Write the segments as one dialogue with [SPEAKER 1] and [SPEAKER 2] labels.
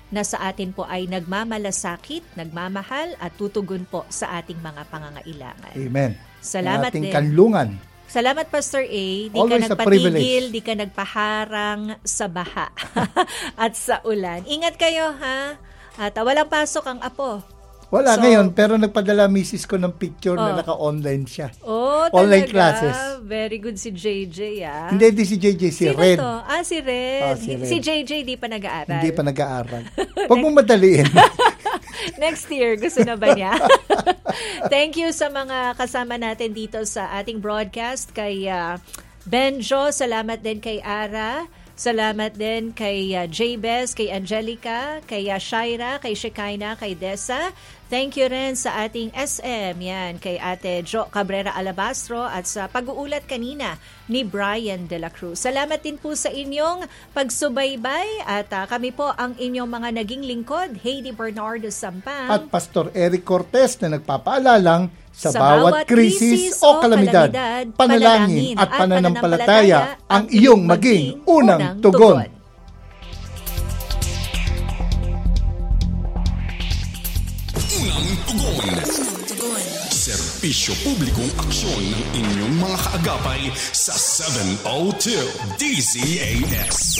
[SPEAKER 1] na sa atin po ay nagmamalasakit, nagmamahal at tutugon po sa ating mga pangangailangan.
[SPEAKER 2] Amen.
[SPEAKER 1] Salamat
[SPEAKER 2] ating
[SPEAKER 1] din.
[SPEAKER 2] kanlungan.
[SPEAKER 1] Salamat, Pastor A. Di
[SPEAKER 2] Always
[SPEAKER 1] ka
[SPEAKER 2] a privilege.
[SPEAKER 1] nagpatigil, di ka nagpaharang sa baha at sa ulan. Ingat kayo, ha? At walang pasok ang apo.
[SPEAKER 2] Wala ngayon, pero nagpadala misis ko ng picture na naka-online siya.
[SPEAKER 1] Oh,
[SPEAKER 2] online
[SPEAKER 1] talaga?
[SPEAKER 2] classes.
[SPEAKER 1] Very good si JJ, ah.
[SPEAKER 2] Hindi si JJ, si
[SPEAKER 1] Sino
[SPEAKER 2] Red.
[SPEAKER 1] to? Si Red.
[SPEAKER 2] Si Red.
[SPEAKER 1] Si JJ di pa nag-aaral.
[SPEAKER 2] Hindi pa nag-aaral. Huwag mong madaliin.
[SPEAKER 1] Next year, gusto na ba niya? Thank you sa mga kasama natin dito sa ating broadcast. Kay Benjo, salamat din kay Ara. Salamat din kay Jabez, kay Angelica, kay Shaira, kay Shekinah, kay Dessa. Thank you rin sa ating SM, yan, kay Ate Jo Cabrera Alabastro at sa pag-uulat kanina ni Brian De La Cruz. Salamat din po sa inyong pagsubaybay at kami po ang inyong mga naging lingkod, Heidi Bernardo Sampang
[SPEAKER 2] at Pastor Eric Cortez na nagpapaalalang sa bawat krisis o kalamidad, panalangin at pananampalataya ang iyong maging unang tugon.
[SPEAKER 3] Unang tugon. Serbisyo publikong aksyon ng inyong mga kaagapay sa 702 DZAS.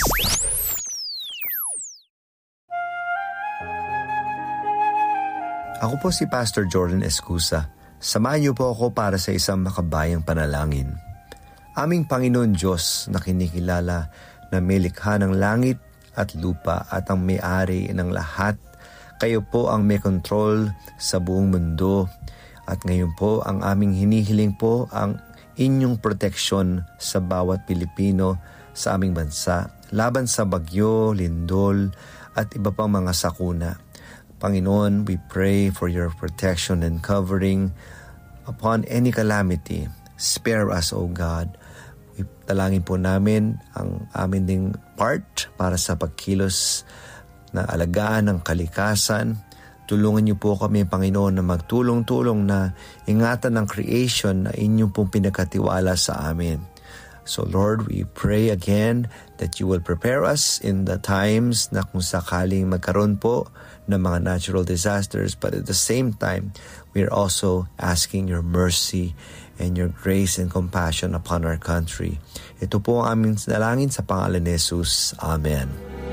[SPEAKER 4] Ako po si Pastor Jordan Escusa. Samahan niyo po ako para sa isang makabayang panalangin. Aming Panginoon Diyos na kinikilala na may likha ng langit at lupa at ang may-ari ng lahat. Kayo po ang may control sa buong mundo. At ngayon po ang aming hinihiling po ang inyong proteksyon sa bawat Pilipino sa aming bansa. Laban sa bagyo, lindol at iba pang mga sakuna. Panginoon, we pray for your protection and covering upon any calamity. Spare us, O God. Talangin po namin ang amin ding part para sa pagkilos na alagaan ng kalikasan. Tulungan niyo po kami, Panginoon, na magtulong-tulong na ingatan ng creation na inyong pong pinagkatiwala sa amin. So Lord, we pray again that you will prepare us in the times na kung sakaling magkaroon po ng mga natural disasters, but at the same time, we are also asking your mercy and your grace and compassion upon our country. Ito po ang aming dalangin sa pangalan ni Jesus. Amen.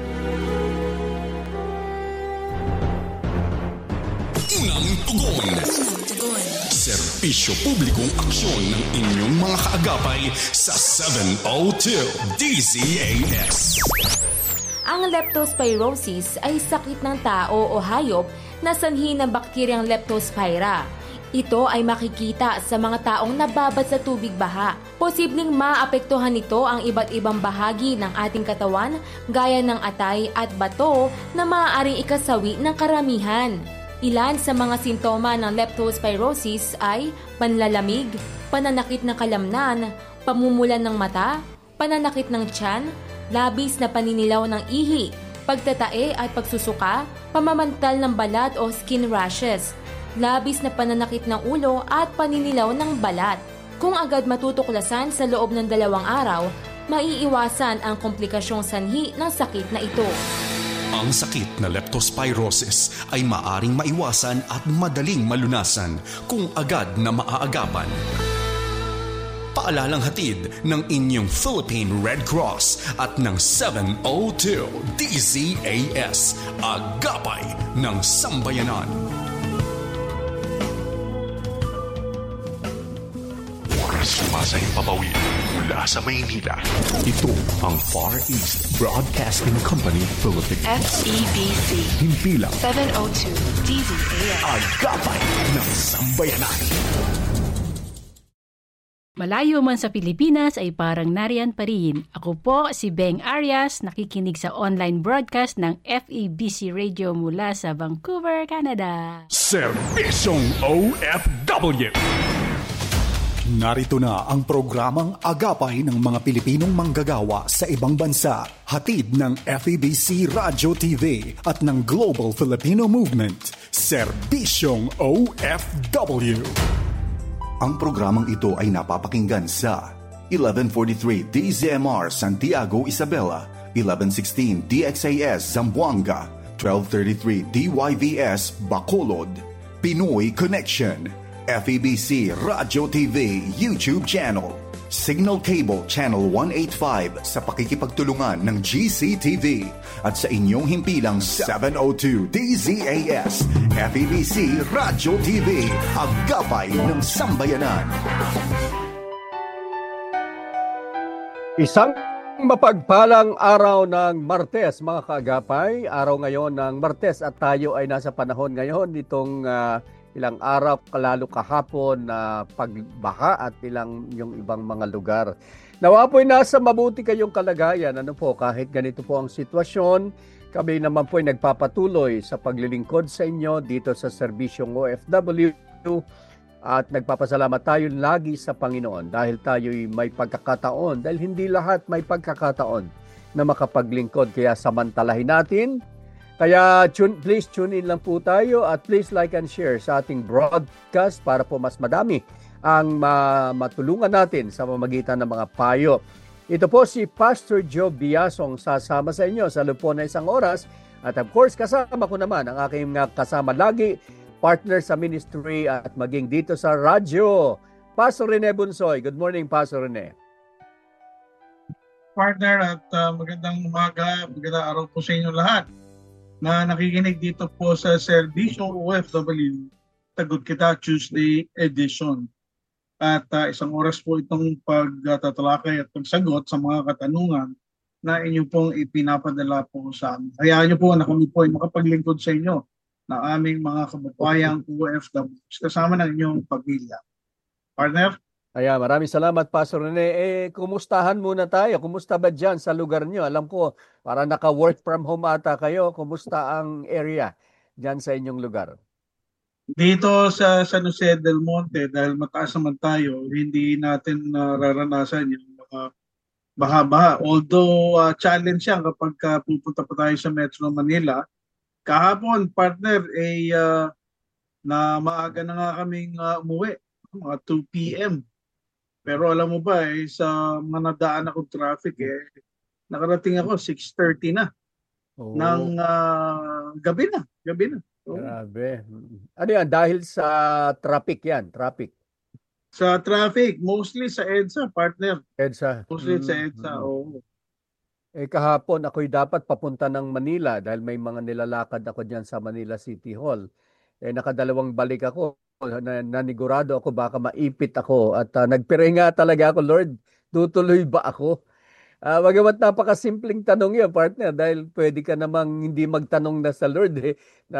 [SPEAKER 3] Unang tugon. Serbisyo publikong aksyon ng inyong mga kaagapay sa 702 DZAS.
[SPEAKER 5] Ang leptospirosis ay sakit ng tao o hayop na sanhi ng bakteryang Leptospira. Ito ay makikita sa mga taong nababad sa tubig baha. Posibleng maapektuhan nito ang iba't ibang bahagi ng ating katawan gaya ng atay at bato na maaaring ikasawi ng karamihan. Ilan sa mga simptoma ng leptospirosis ay panlalamig, pananakit ng kalamnan, pamumulan ng mata, pananakit ng tiyan, labis na paninilaw ng ihi, pagtatae at pagsusuka, pamamantal ng balat o skin rashes, labis na pananakit ng ulo at paninilaw ng balat. Kung agad matutuklasan sa loob ng 2 araw, maiiwasan ang komplikasyong sanhi ng sakit na ito.
[SPEAKER 3] Ang sakit na leptospirosis ay maaring maiwasan at madaling malunasan kung agad na maaagapan. Paalalang hatid ng inyong Philippine Red Cross at ng 702 DZAS, Agapay ng Sambayanan. Sumasayang papawid mula sa Maynila. Ito ang Far East Broadcasting Company Philippines.
[SPEAKER 6] FEBC.
[SPEAKER 3] Himpilang
[SPEAKER 6] 702 DZAS.
[SPEAKER 3] Agapay ng Sambayanan.
[SPEAKER 7] Malayo man sa Pilipinas ay parang nariyan pa rin. Ako po si Beng Arias, nakikinig sa online broadcast ng FEBC Radio mula sa Vancouver, Canada.
[SPEAKER 3] Serbisyong OFW.
[SPEAKER 8] Narito na ang programang Agapay ng mga Pilipinong manggagawa sa ibang bansa. Hatid ng FEBC Radio TV at ng Global Filipino Movement. Serbisyong OFW.
[SPEAKER 9] Ang programang ito ay napapakinggan sa 1143 DZMR Santiago, Isabela, 1116 DXAS Zamboanga, 1233 DYVS Bacolod, Pinoy Connection, FEBC Radio TV YouTube channel, Signal Cable Channel 185 sa pakikipagtulungan ng GCTV at sa inyong himpilang 702 DZAS, FEBC Radio TV, Agapay ng Sambayanan.
[SPEAKER 10] Isang mapagpalang araw ng Martes, mga kaagapay. Araw ngayon ng Martes at tayo ay nasa panahon ngayon nitong ilang araw, lalo kahapon na pagbaha at yung ibang mga lugar. Nawa po'y nasa mabuti kayong kalagayan. Ano po, kahit ganito po ang sitwasyon, kami naman po'y nagpapatuloy sa paglilingkod sa inyo dito sa Serbisyong OFW. At nagpapasalamat tayo lagi sa Panginoon dahil tayo'y may pagkakataon, dahil hindi lahat may pagkakataon na makapaglingkod. Kaya samantalahin natin. Kaya please tune in lang po tayo at please like and share sa ating broadcast para po mas madami ang matulungan natin sa pamamagitan ng mga payo. Ito po si Pastor Joe Biasong sasama sa inyo sa loob po na isang oras. At of course, kasama ko naman ang aking kasama lagi, partner sa ministry at maging dito sa radyo, Pastor Rene Bunsoy. Good morning, Pastor Rene.
[SPEAKER 11] Partner, at magandang umaga, magandang araw po sa inyo lahat na nakikinig dito po sa Serbisyong OFW Tagod Kita Tuesday edition. At isang oras po itong pagtatalakay at pagsagot sa mga katanungan na inyo pong ipinapadala po sa amin. Hayaan niyo po na kami po ay makapaglingkod sa inyo ng aming mga kababayang OFW kasama ng inyong pamilya. Partner?
[SPEAKER 10] Maraming salamat, Pastor Rene. Kumustahan muna tayo. Kumusta ba dyan sa lugar nyo? Alam ko, para naka-work from home ata kayo. Kumusta ang area dyan sa inyong lugar?
[SPEAKER 11] Dito sa San Jose del Monte, dahil mataas naman tayo, hindi natin nararanasan yung mga baha-baha. Although challenge yan kapag pupunta pa tayo sa Metro Manila. Kahapon, partner, na maaga na nga kaming umuwi, mga 2 p.m. Pero alam mo ba, sa mga nadaan akong traffic, nakarating ako 6:30 na. Ng gabi na. Oh.
[SPEAKER 10] Grabe. Ano yan? Dahil sa traffic yan? Traffic?
[SPEAKER 11] Sa traffic, mostly sa EDSA, partner.
[SPEAKER 10] EDSA?
[SPEAKER 11] Mostly sa EDSA, oo.
[SPEAKER 10] Kahapon ako'y dapat papunta ng Manila dahil may mga nilalakad ako dyan sa Manila City Hall. Nakadalawang balik ako. Nanigurado ako baka maipit ako. At nagpray nga talaga ako, Lord, tutuloy ba ako? Bagamat napakasimpleng tanong yun, partner, dahil pwede ka namang hindi magtanong na sa Lord na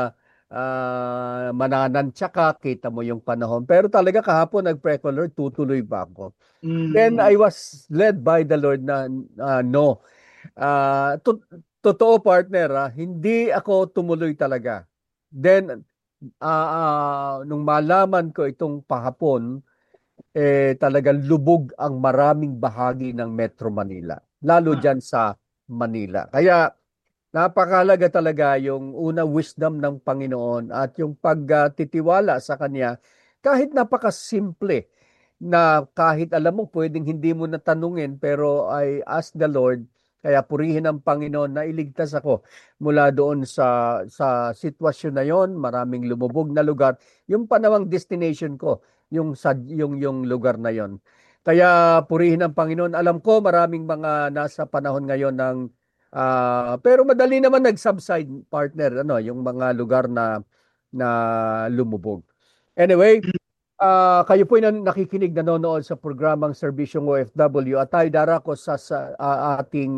[SPEAKER 10] mananansya ka, kita mo yung panahon. Pero talaga kahapon nagpray ko, Lord, tutuloy ba ako? Then I was led by the Lord na no. Totoo, partner, hindi ako tumuloy talaga. Then nung malaman ko itong pahapon, talagang lubog ang maraming bahagi ng Metro Manila, lalo dyan sa Manila. Kaya napakahalaga talaga yung una, wisdom ng Panginoon at yung pagtitiwala sa Kanya, kahit napakasimple na kahit alam mo pwedeng hindi mo natanungin, pero I ask the Lord. Kaya purihin ang Panginoon na iligtas ako mula doon sa sitwasyon na yon. Maraming lumubog na lugar. Yung panawang destination ko, yung lugar na yon. Kaya purihin ang Panginoon. Alam ko maraming mga nasa panahon ngayon ng pero madali naman nag-subside, partner, yung mga lugar na lumubog. Anyway, kayo po yung nakikinig, nanonood sa programang Serbisyong OFW at tayo darako sa ating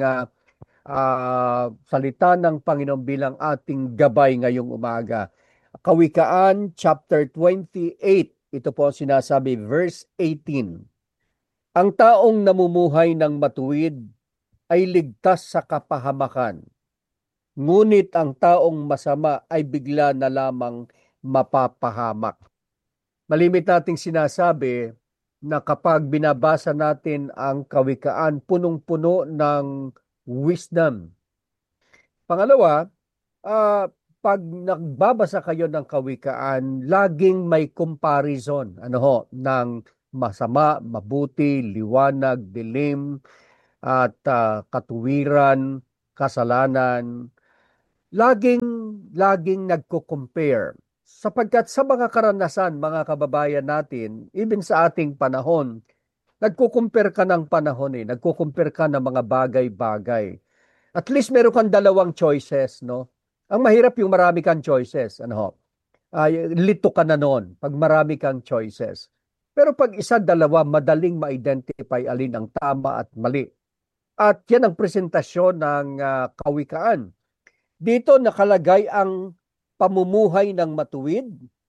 [SPEAKER 10] salita ng Panginoon bilang ating gabay ngayong umaga. Kawikaan chapter 28, ito po ang sinasabi, verse 18. Ang taong namumuhay ng matuwid ay ligtas sa kapahamakan, ngunit ang taong masama ay bigla na lamang mapapahamak. Malimit nating sinasabi na kapag binabasa natin ang kawikaan, punong-puno ng wisdom. Pangalawa, pag nagbabasa kayo ng kawikaan, laging may comparison ng masama, mabuti, liwanag, dilim, at katuwiran, kasalanan. laging nagko-compare. Sapagkat sa mga karanasan, mga kababayan natin, even sa ating panahon, nagko-compare ka ng panahon nagko-compare ka ng mga bagay-bagay. At least meron kang dalawang choices, no? Ang mahirap yung marami kang choices, lito ka na noon pag marami kang choices. Pero pag isa, dalawa, madaling ma-identify alin ang tama at mali. At yan ang presentasyon ng kawikaan. Dito nakalagay ang pamumuhay ng matuwid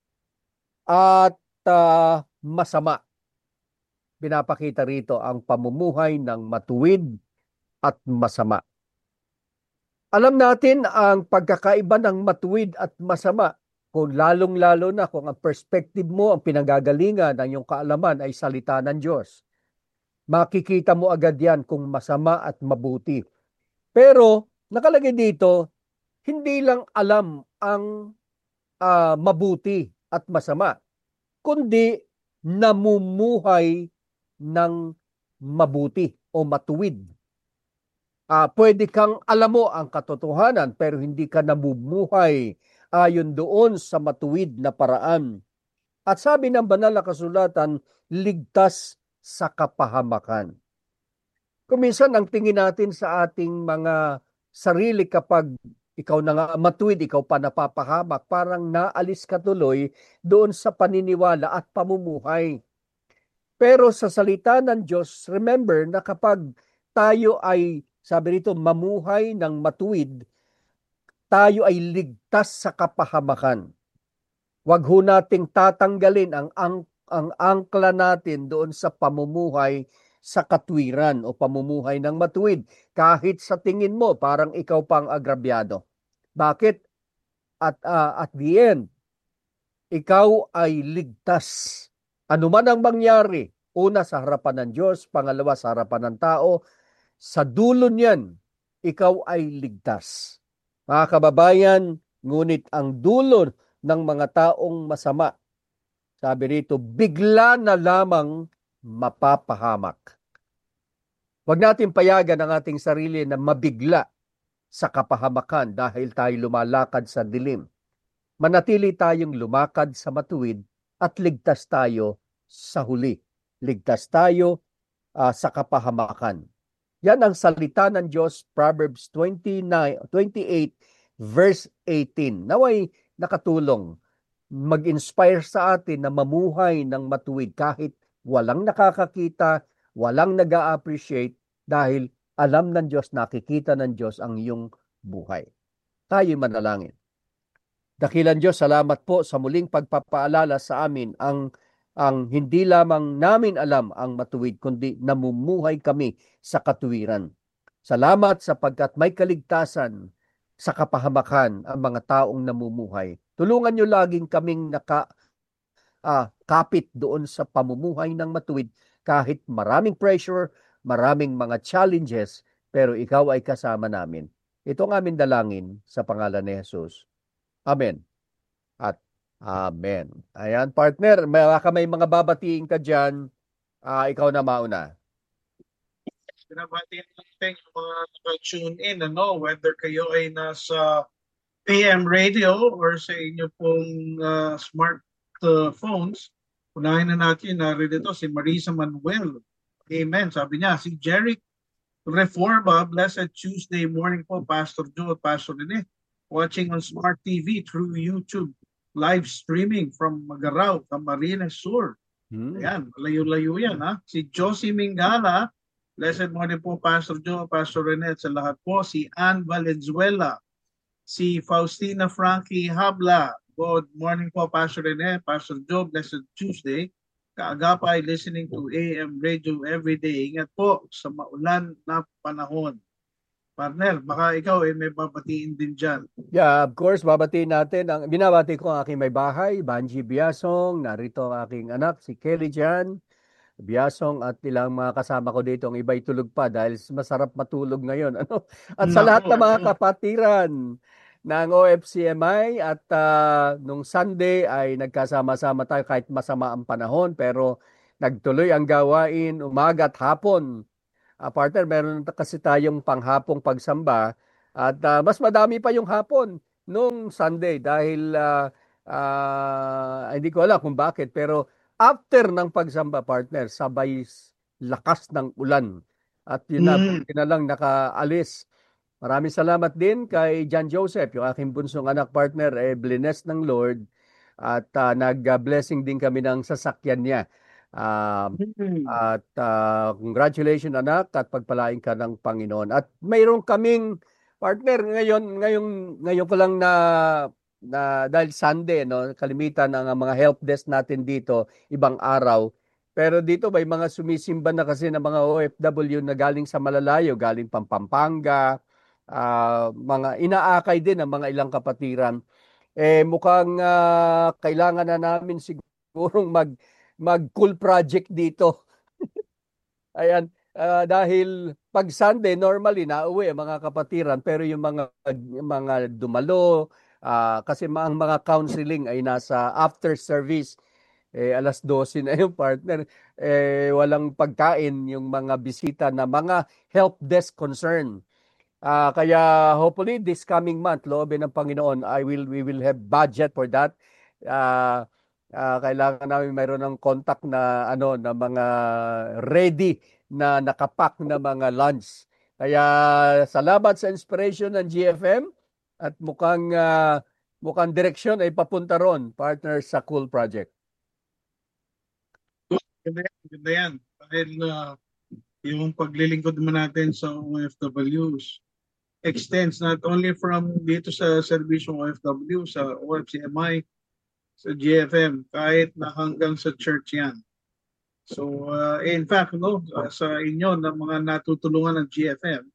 [SPEAKER 10] at masama. Pinapakita rito ang pamumuhay ng matuwid at masama. Alam natin ang pagkakaiba ng matuwid at masama. Kung lalong-lalo na kung ang perspective mo, ang pinanggagalingan ng iyong kaalaman ay salita ng Diyos. Makikita mo agad yan kung masama at mabuti. Pero nakalagay dito, hindi lang alam ang mabuti at masama, kundi namumuhay ng mabuti o matuwid. Pwede kang alam mo ang katotohanan pero hindi ka namumuhay ayon doon sa matuwid na paraan. At sabi ng banal na kasulatan, ligtas sa kapahamakan. Kung minsan ang tingin natin sa ating mga sarili kapag ikaw na nga matuwid, ikaw pa napapahamak, parang naalis ka tuloy doon sa paniniwala at pamumuhay. Pero sa salita ng Diyos, remember na kapag tayo ay, sabi rito, mamuhay ng matuwid, tayo ay ligtas sa kapahamakan. Huwag ho nating tatanggalin ang angkla natin doon sa pamumuhay sa katwiran o pamumuhay ng matuwid. Kahit sa tingin mo, parang ikaw pang agrabyado. Bakit? At the end, ikaw ay ligtas. Ano man ang mangyari, una sa harapan ng Diyos, pangalawa sa harapan ng tao, sa dulo niyan, ikaw ay ligtas. Mga kababayan, ngunit ang dulo ng mga taong masama, sabi rito, bigla na lamang mapapahamak. Huwag natin payagan ang ating sarili na mabigla sa kapahamakan dahil tayo lumalakad sa dilim. Manatili tayong lumakad sa matuwid at ligtas tayo sa huli. Ligtas tayo sa kapahamakan. Yan ang salita ng Diyos, Proverbs 28, verse 18. Naway nakatulong mag-inspire sa atin na mamuhay ng matuwid kahit walang nakakakita, walang nag-a-appreciate dahil alam ng Diyos, nakikita ng Diyos ang iyong buhay. Tayo manalangin. Dakilang Diyos, salamat po sa muling pagpapaalala sa amin ang hindi lamang namin alam ang matuwid, kundi namumuhay kami sa katuwiran. Salamat sapagkat may kaligtasan sa kapahamakan ang mga taong namumuhay. Tulungan niyo laging kaming kapit doon sa pamumuhay ng matuwid kahit maraming pressure, maraming mga challenges, pero ikaw ay kasama namin. Ito ang aming dalangin sa pangalan ni Jesus. Amen. At amen. Ayan, partner, may mga babatiin ka dyan. Ikaw na mauna.
[SPEAKER 11] Binabati natin yung mga naka-tune in, whether kayo ay nasa AM radio or sa inyo pong smartphones. Unahin na natin, narito si Marisa Manuel. Amen. Sabi niya, si Jeric Reforma, blessed Tuesday morning po, Pastor Joe at Pastor Rene. Watching on Smart TV through YouTube. Live streaming from Magaraw, Camarines Sur. Ayan, layo-layo yan. Si Josie Mingala, blessed morning po, Pastor Joe, Pastor Rene, at sa lahat po. Si Ann Valenzuela. Si Faustina Frankie Habla. Good morning po, Pastor Rene, Pastor Joe, blessed Tuesday. Kaagapay listening to AM radio every day. Ingat po sa maulan na panahon. Partner, baka ikaw may babatiin din dyan.
[SPEAKER 10] Yeah, of course, babatiin natin. Binabati ko ang aking may bahay, Banji Biasong. Narito ang aking anak, si Kelly Jan Biasong, at ilang mga kasama ko dito. Ang iba'y tulog pa dahil masarap matulog ngayon. At sa lahat ng mga kapatiran ng OFCMI at nung Sunday ay nagkasama-sama tayo kahit masama ang panahon, pero nagtuloy ang gawain umaga at hapon. Partner, meron kasi tayong panghapong pagsamba At mas madami pa yung hapon nung Sunday dahil hindi ko alam kung bakit, pero after ng pagsamba, partner, sabay lakas ng ulan. At yun na, buti na lang nakaalis. Maraming salamat din kay John Joseph, yung aking bunsong anak, partner, blessed ng Lord. At nag-blessing din kami ng sasakyan niya. At congratulations anak at pagpalain ka ng Panginoon. At mayroon kaming partner ngayon ko lang na dahil Sunday, no, kalimitan ang mga help desk natin dito ibang araw. Pero dito may mga sumisimba na kasi ng mga OFW na galing sa malalayo, galing Pampanga, mga inaakay din ng mga ilang kapatiran. Mukhang kailangan na namin sigurong mag cool project dito. Ayan, dahil pag Sunday normally nauwi ang mga kapatiran, pero yung mga dumalo kasi ang mga counseling ay nasa after service. Alas 12 na yung partner, walang pagkain yung mga bisita na mga help desk concern. Kaya hopefully this coming month, loobin ng Panginoon, we will have budget for that. Kailangan namin mayroon ng contact na na mga ready na nakapack na mga lunch. Kaya salamat sa inspiration ng GFM at mukhang direksyon ay papunta ron, partner, sa Cool Project.
[SPEAKER 11] Ganda yan. Dahil yung paglilingkod mo natin sa OFWs extends not only from dito sa serbisyong OFW, sa OFCMI, sa GFM, kahit na hanggang sa church yan. So, in fact, sa inyo na mga natutulungan ng GFM,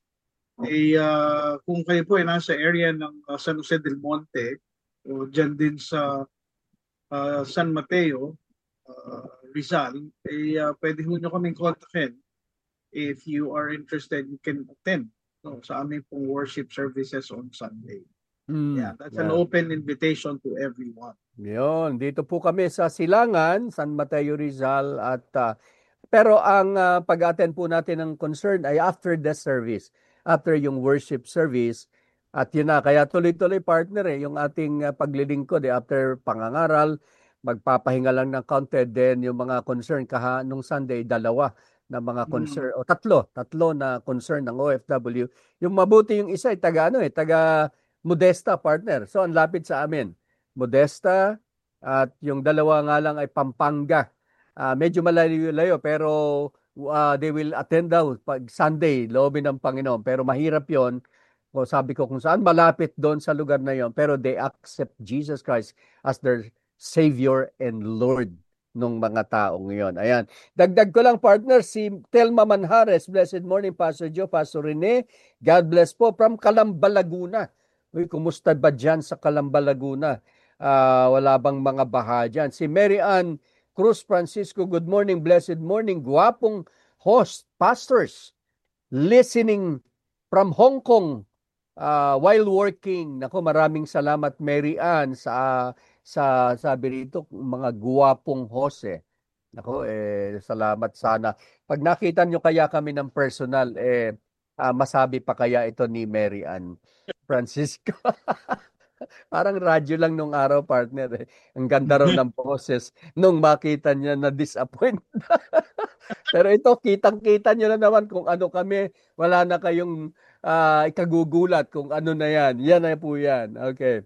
[SPEAKER 11] kung kayo po ay nasa area ng San Jose del Monte, o dyan din sa San Mateo, Rizal, pwede nyo kaming kontakin. If you are interested, you can attend sa aming pong worship services on Sunday. That's an open invitation to everyone.
[SPEAKER 10] Yun, dito po kami sa Silangan, San Mateo, Rizal. Pero ang pag-attend po natin ng concern ay after the service, after yung worship service. At yun na, kaya tuloy-tuloy partner yung ating paglilingkod after pangangaral, magpapahinga lang ng counted, then yung mga concern nung Sunday, dalawa na mga concern, o tatlo na concern ng OFW. Yung mabuti yung isa ay taga Modesta, partner. So, ang lapit sa amin. Modesta, at yung dalawa nga lang ay Pampanga. Medyo malayo-layo, pero they will attend daw pag Sunday, loobin ng Panginoon. Pero mahirap yon. O sabi ko kung saan malapit doon sa lugar na yon, pero they accept Jesus Christ as their Savior and Lord nung mga taong yon. Ayan. Dagdag ko lang, partner, si Telma Manjares. Blessed morning, Pastor Joe, Pastor Rene. God bless po from Calamba, Laguna. Uy, kumusta ba dyan sa Calamba, Laguna? Wala bang mga baha dyan? Si Mary Ann Cruz Francisco, good morning, blessed morning. Guwapong host, pastors, listening from Hong Kong while working. Nako, maraming salamat, Mary Ann, sa sabi rito, mga guwapong host. Nako, salamat sana. Pag nakita nyo kaya kami ng personal, masabi pa kaya ito ni Mary Ann Francisco. Parang radyo lang nung araw, partner. Ang ganda raw ng boses nung makita niya na disappoint. Pero ito, kitang-kita nyo na naman kung ano kami. Wala na kayong ikagugulat kung ano na yan. Yan na po yan. Okay.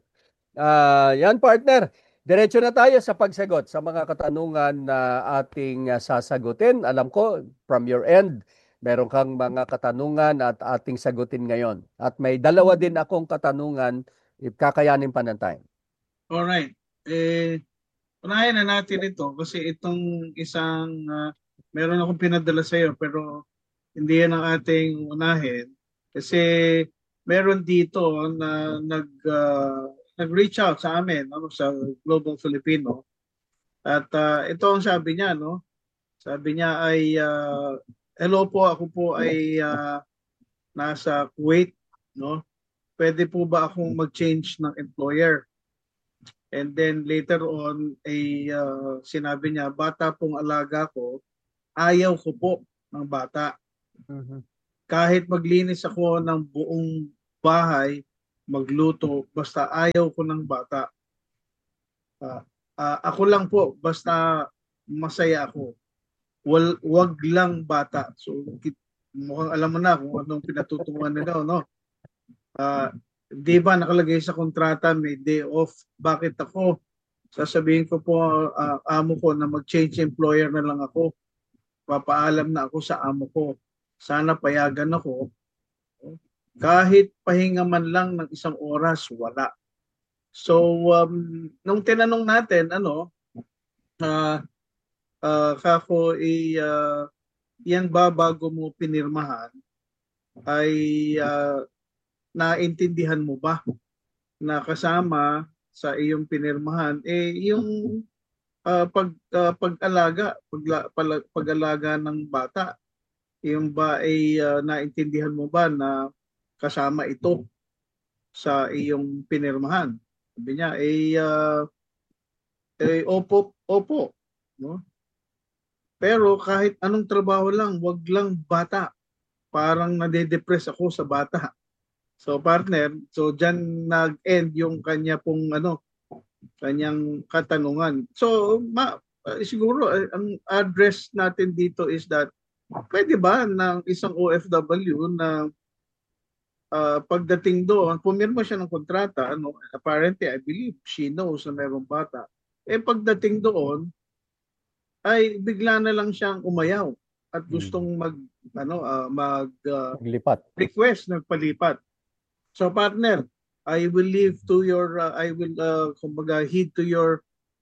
[SPEAKER 10] Yan, partner. Diretso na tayo sa pagsagot sa mga katanungan na ating sasagutin. Alam ko, from your end, meron kang mga katanungan at ating sagutin ngayon. At may dalawa din akong katanungan, kakayanin pa ng time.
[SPEAKER 11] Alright. Unahin na natin ito kasi itong isang, meron akong pinadala sa iyo pero hindi yan ang ating unahin. Kasi meron dito na nag-reach out sa amin, sa Global Filipino. At ito ang sabi niya, no? Sabi niya ay, hello po, ako po ay nasa Kuwait, no? Pwede po ba akong mag-change ng employer? And then later on, ay sinabi niya, bata pong alaga ko, ayaw ko po ng bata. Mm-hmm. Kahit maglinis ako ng buong bahay, magluto, basta ayaw ko ng bata. Ako lang po, basta masaya ako. Wag lang bata. So, mukhang alam mo na kung anong pinatutunguhan nila, no? Di ba nakalagay sa kontrata, may day off. Bakit ako? Sasabihin ko po, amo ko na mag-change employer na lang ako. Papaalam na ako sa amo ko. Sana payagan ako. Kahit pahinga man lang ng isang oras, wala. So, nung tinanong natin, kako, yan ba bago mo pinirmahan, ay naintindihan mo ba na kasama sa iyong pinirmahan, yung pag-alaga ng bata, yung ba ay naintindihan mo ba na kasama ito sa iyong pinirmahan? Sabi niya, opo, no? Pero kahit anong trabaho lang, wag lang bata. Parang nade-depress ako sa bata. So partner, so diyan nag-end yung kanya pong kanyang katanungan. So siguro ang address natin dito is that pwede ba ng isang OFW na pagdating doon, pumirma siya ng kontrata, apparently I believe she knows na mayroong bata. Pagdating doon ay bigla na lang siyang umayaw at gustong
[SPEAKER 10] maglipat.
[SPEAKER 11] Request ng palipat. So partner, I will leave to your kumbaga heed to your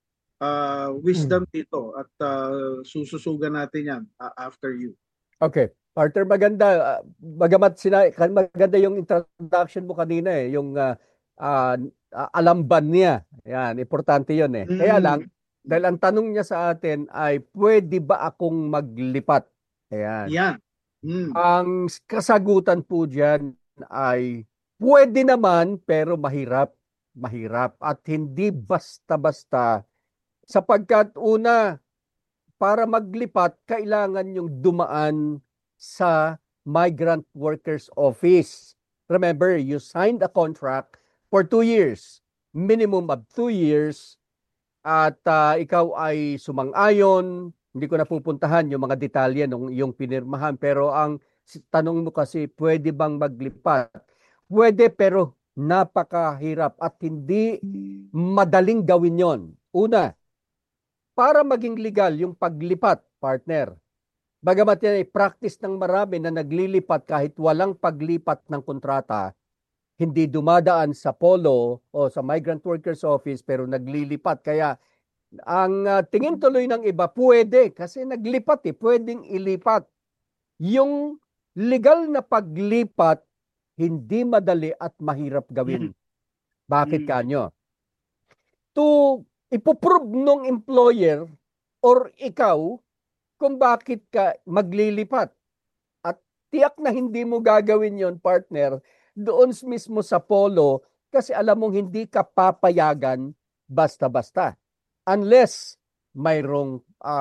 [SPEAKER 11] wisdom dito at sususugan natin yan after you.
[SPEAKER 10] Okay. Partner, maganda. Maganda yung introduction mo kanina yung alamban niya. Yan, importante yun eh. Kaya lang, dahil ang tanong niya sa atin ay, pwede ba akong maglipat? Ayan.
[SPEAKER 11] Yan.
[SPEAKER 10] Ang kasagutan po dyan ay, pwede naman, pero mahirap. Mahirap. At hindi basta-basta. Sapagkat una, para maglipat, kailangan yung dumaan sa Migrant Workers Office. Remember, you signed a contract for 2 years, minimum of 2 years, at ikaw ay sumang-ayon. Hindi ko na pupuntahan yung mga detalye ng yung pinirmahan, pero ang tanong mo kasi, pwede bang maglipat? Pwede, pero napakahirap at hindi madaling gawin yon. Una, para maging legal yung paglipat, partner, bagamat yan ay practice ng marami na naglilipat kahit walang paglipat ng kontrata, hindi dumadaan sa POLO o sa Migrant Workers Office pero naglilipat. Kaya ang tingin tuloy ng iba, pwede kasi naglipat pwedeng ilipat. Yung legal na paglipat, hindi madali at mahirap gawin. Bakit kanyo? To ipoprove nung employer or ikaw kung bakit ka maglilipat. At tiyak na hindi mo gagawin yon, partner, doon mismo sa POLO kasi alam mong hindi ka papayagan basta-basta. Unless mayroong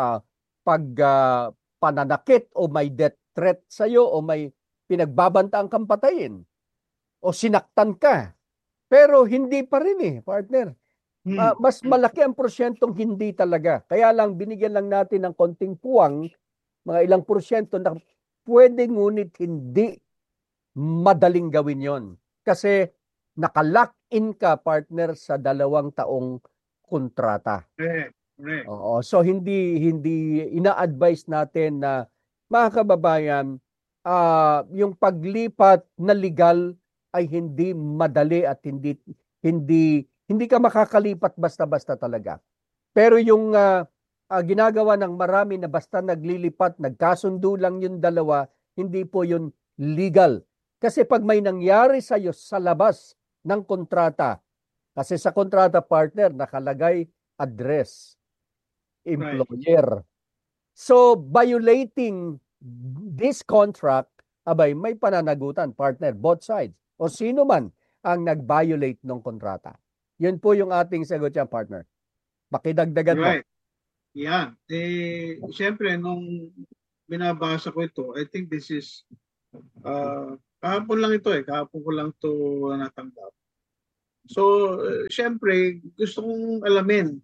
[SPEAKER 10] pananakit o may death threat sa'yo o may pinagbabantaan kang patayin o sinaktan ka. Pero hindi pa rin partner. Mas malaki ang porsyentong hindi talaga. Kaya lang binigyan lang natin ng konting puwang, mga ilang porsyento na pwede ngunit hindi madaling gawin yon. Kasi nakalock in ka, partner, sa 2 taong kontrata. Oo, so hindi ina-advise natin na mga kababayan, yung paglipat na legal ay hindi madali at hindi ka makakalipat basta-basta talaga. Pero yung ginagawa ng marami na basta naglilipat, nagkasundo lang yung 2, hindi po yun legal. Kasi pag may nangyari sa'yo sa labas ng kontrata, kasi sa kontrata, partner, nakalagay address, employer. Right. So, violating this contract, may pananagutan, partner, both sides. O sino man ang nag-violate ng kontrata. Yun po yung ating sagot yan, partner. Makidagdagan mo.
[SPEAKER 11] Right. Yeah. Siyempre, nung binabasa ko ito, I think this is Kahapon lang ito kahapon ko lang to natanggap. So, syempre, gusto kong alamin.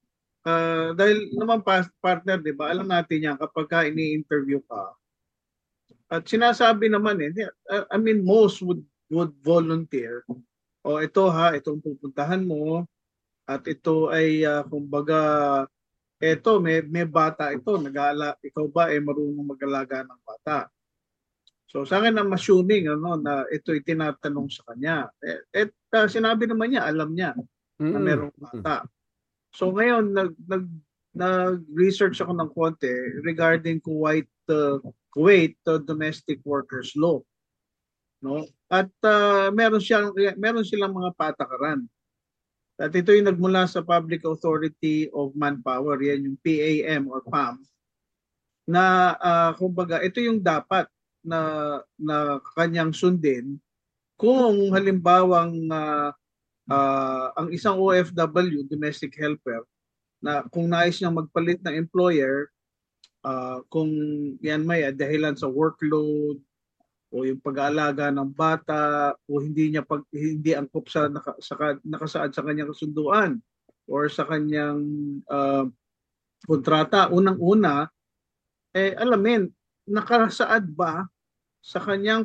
[SPEAKER 11] Dahil naman partner, di ba, alam natin yan kapag ini-interview ka. At sinasabi naman I mean, most would volunteer. O itong pupuntahan mo. At ito ay, kumbaga, may bata ito. Ikaw ba ay marunong mag-alaga ng bata? So sa akin I'm assuming na ito itinatanong sa kanya. Sinabi naman niya, alam niya na merong bata. So ngayon nag-research ako ng konti regarding Kuwait domestic workers law. No? At meron silang mga patakaran. At ito yung nagmula sa Public Authority of Manpower, yan yung PAM or PAM, na kumbaga ito yung dapat na kanyang sundin kung halimbawang ang isang OFW, domestic helper, na kung nais niyang magpalit ng employer, kung yan may dahilan sa workload o yung pag-aalaga ng bata o hindi angkop sa nakasaad sa kanyang kasunduan or sa kanyang kontrata, unang-una alamin nakasaad ba sa kanyang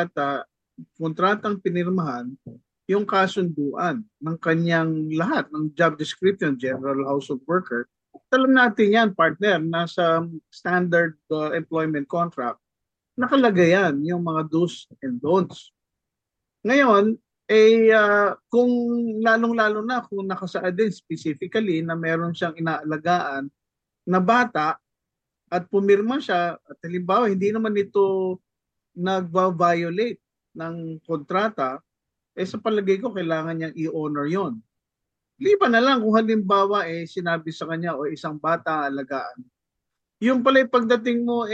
[SPEAKER 11] kontratang pinirmahan yung kasunduan ng kanyang lahat ng job description, general household worker. Alam natin yan, partner, nasa standard employment contract, nakalagay yan, yung mga do's and don'ts. Ngayon, kung lalong-lalo na kung nakasaad din specifically na meron siyang inaalagaan na bata, at pumirma siya, at halimbawa, hindi naman ito nagva-violate ng kontrata, sa palagay ko, kailangan niyang i-honor yon. Liban na lang kung halimbawa, sinabi sa kanya, o isang bata alagaan. Yung pala pagdating mo,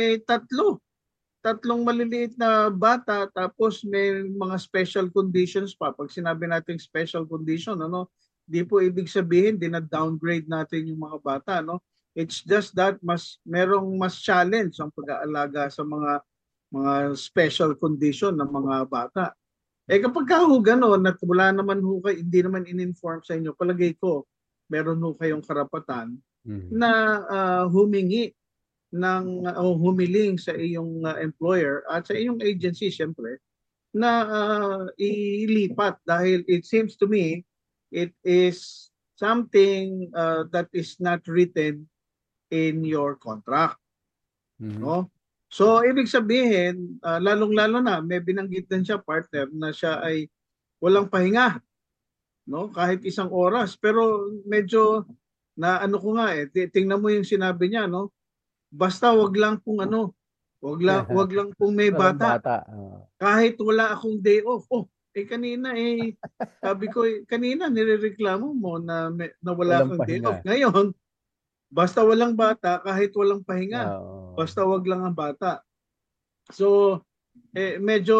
[SPEAKER 11] tatlong maliliit na bata, tapos may mga special conditions pa. Pag sinabi natin special condition, di po ibig sabihin, dina-downgrade natin yung mga bata, It's just that merong mas challenge ang pag-aalaga sa mga special condition ng mga bata. Kapag gano'n at wala naman hindi naman in-inform sa inyo, palagay ko, meron kayong karapatan na humingi o humiling sa iyong employer at sa iyong agency, siyempre, na ilipat dahil it seems to me it is something that is not written in your contract. No? So, ibig sabihin, lalong-lalo na, may binanggit din siya, partner, na siya ay walang pahinga. No? Kahit isang oras. Pero medyo, tingnan mo yung sinabi niya, basta wag lang pong wag lang pong may bata. Kahit wala akong day off. Kanina sabi ko, kanina nirereklamo mo na wala kang day off. Ngayon, basta walang bata, kahit walang pahinga. Basta wag lang ang bata. So, medyo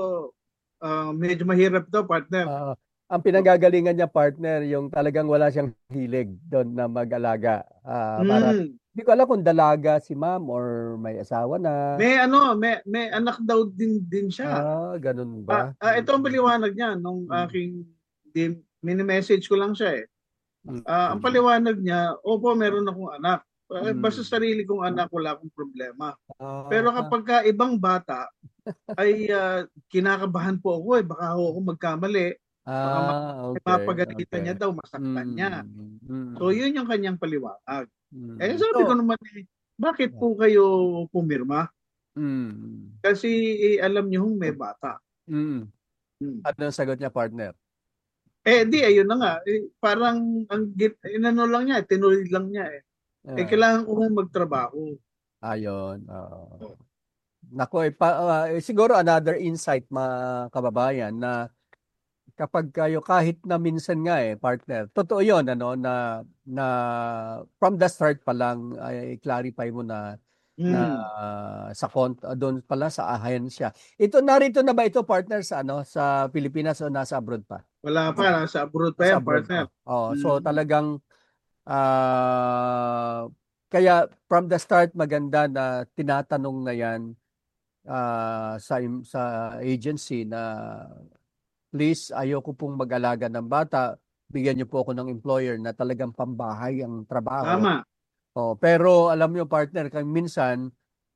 [SPEAKER 11] mahirap daw, partner.
[SPEAKER 10] Ang pinanggagalingan niya, partner, yung talagang wala siyang hilig doon na mag-alaga. Hindi ko alam kung dalaga si ma'am or may asawa na.
[SPEAKER 11] May anak daw din siya.
[SPEAKER 10] Ganun ba?
[SPEAKER 11] Ito ang paliwanag niya nung aking mini-message ko lang siya ang paliwanag niya, opo, meron akong anak. Basta sarili kong anak, wala akong problema. Pero kapag ibang bata, ay kinakabahan po ako baka ako magkamali. Baka mapagalitan niya daw, masaktan niya. So yun yung kanyang paliwanag. Sabi ko naman, bakit po kayo pumirma? Kasi alam niyo may bata.
[SPEAKER 10] At ang sagot niya, partner?
[SPEAKER 11] Ayun na nga. Parang, lang niya, tinuloy lang niya kailangan ko magtrabaho.
[SPEAKER 10] Ayun. Nako, siguro another insight, mga kababayan, na kapag kayo, kahit na minsan nga partner, totoo yun, na from the start pa lang, ay clarify mo na doon pala sa ahensya. Narito na ba ito, partner, sa Pilipinas o nasa abroad pa?
[SPEAKER 11] Wala pa, nasa abroad pa yan, partner.
[SPEAKER 10] So talagang kaya from the start maganda na tinatanong na yan sa agency na please, ayoko pong mag-alaga ng bata. Bigyan niyo po ako ng employer na talagang pambahay ang trabaho.
[SPEAKER 11] Tama.
[SPEAKER 10] Pero alam niyo partner, kung minsan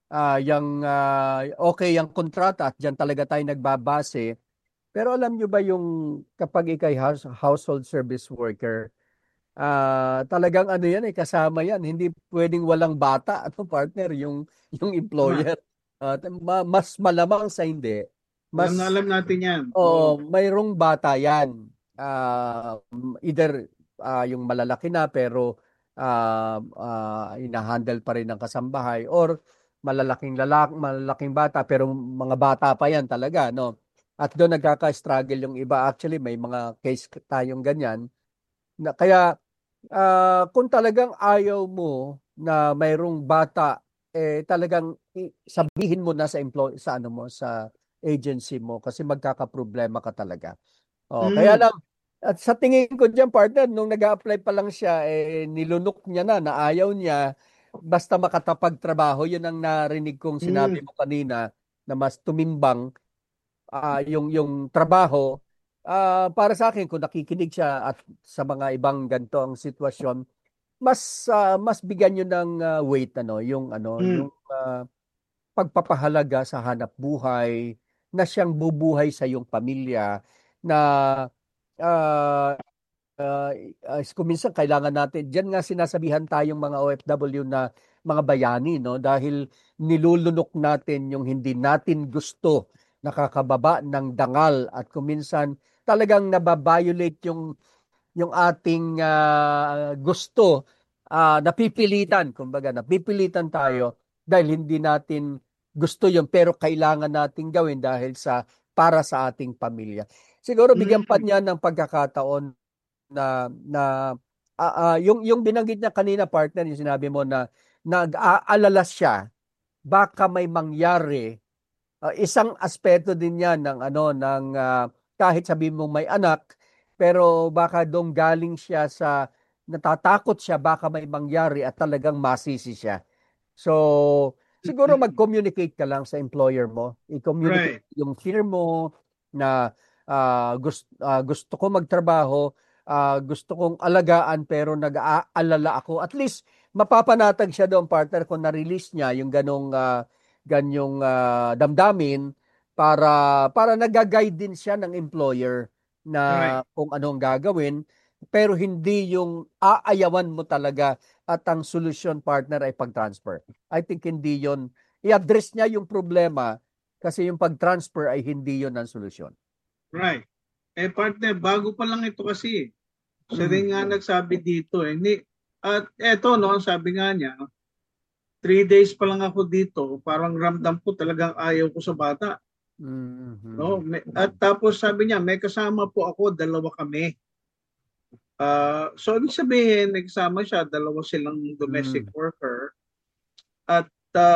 [SPEAKER 10] okay yung kontrata at diyan talaga tayo nagbabase. Pero alam niyo ba yung kapag ikay household service worker, talagang ano yan kasama yan. Hindi pwedeng walang bata partner yung employer. Mas malamang sa hindi.
[SPEAKER 11] Alam natin yan.
[SPEAKER 10] Mayroong bata yan. Either yung malalaki na pero inahandle pa rin ng kasambahay or malaking bata pero mga bata pa yan talaga, no? At doon nagkaka-struggle yung iba. Actually, may mga case tayong ganyan. Kaya kung talagang ayaw mo na mayroong bata, talagang sabihin mo na sa agency mo kasi magkakaproblema ka talaga. Kaya lang, at sa tingin ko dyan, partner, nung nag-a-apply pa lang siya, nilunok niya na ayaw niya, basta makatapagtrabaho. Yun ang narinig kong sinabi mo kanina, na mas tumimbang yung trabaho. Para sa akin, kung nakikinig siya at sa mga ibang ganito ang sitwasyon, mas bigyan nyo ng weight, yung pagpapahalaga sa hanap buhay, na siyang bubuhay sa iyong pamilya, na kung minsan kailangan natin, diyan nga sinasabihan tayong mga OFW na mga bayani, no? Dahil nilulunok natin yung hindi natin gusto, nakakababa ng dangal, at kung minsan talagang nababiolate yung ating gusto, napipilitan napipilitan tayo dahil hindi natin gusto yun pero kailangan nating gawin dahil para sa ating pamilya. Siguro bigyan pa niya ng pagkakataon na yung binanggit niya kanina, partner, yung sinabi mo na nag-aalala siya baka may mangyari. Isang aspeto din yan ng kahit sabihin mo may anak, pero baka doon galing siya sa natatakot siya baka may mangyari at talagang masisi siya. So siguro mag-communicate ka lang sa employer mo. I-communicate yung fear mo na gusto ko magtrabaho, gusto kong alagaan pero nag-aalala ako. At least mapapanatag siya doon, partner, kung na-release niya yung ganyong damdamin para nag-guide din siya ng employer na kung anong gagawin, pero hindi yung aayawan mo talaga at ang solusyon, partner, ay pag-transfer. I think hindi yon. I-address niya yung problema kasi yung pag-transfer ay hindi yon ang solusyon.
[SPEAKER 11] Right. Partner, bago pa lang ito kasi. Siya rin nga nagsabi dito. At eto, no, sabi nga niya, 3 days pa lang ako dito, parang ramdam ko talagang ayaw ko sa bata. No? At tapos sabi niya, may kasama po ako, 2 kami. So ibig sabihin, nagsama siya, 2 silang domestic worker. At